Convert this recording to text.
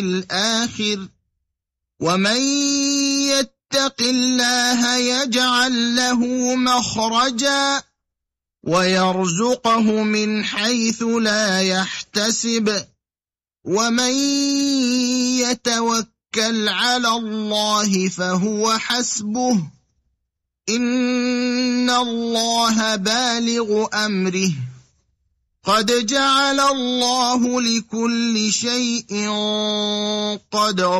الآخر ومن يتق الله يجعل له مخرجا ويرزقه من حيث لا يحتسب ومن يتوكل على الله فهو حسبه إن الله بالغ أمره قد جعل الله لكل شيء قدرا